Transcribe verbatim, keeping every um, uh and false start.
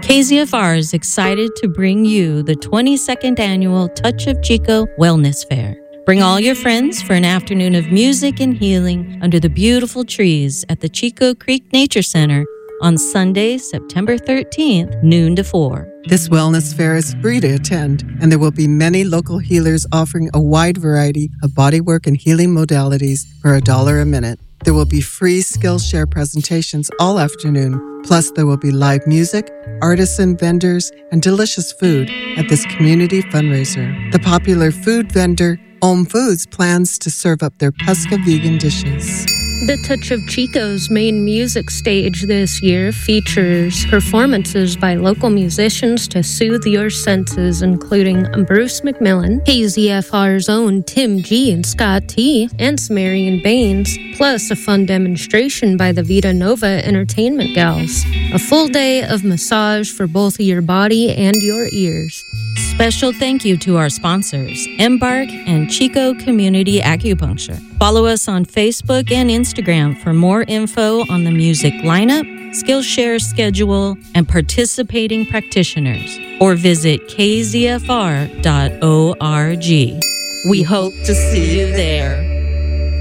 K Z F R is excited to bring you the twenty-second annual Touch of Chico Wellness Fair. Bring all your friends for an afternoon of music and healing under the beautiful trees at the Chico Creek Nature Center on Sunday, September thirteenth, noon to four. This wellness fair is free to attend, and there will be many local healers offering a wide variety of bodywork and healing modalities for a dollar a minute. There will be free Skillshare presentations all afternoon. Plus, there will be live music, artisan vendors, and delicious food at this community fundraiser. The popular food vendor, Om Foods, plans to serve up their pesca vegan dishes. The Touch of Chico's main music stage this year features performances by local musicians to soothe your senses, including Bruce McMillan, K Z F R's own Tim G and Scott T, and Marion Baines, plus a fun demonstration by the Vita Nova Entertainment Gals. A full day of massage for both your body and your ears. Special thank you to our sponsors, Embark and Chico Community Acupuncture. Follow us on Facebook and Instagram for more info on the music lineup, Skillshare schedule, and participating practitioners, or visit k z f r dot org. We hope to see you there.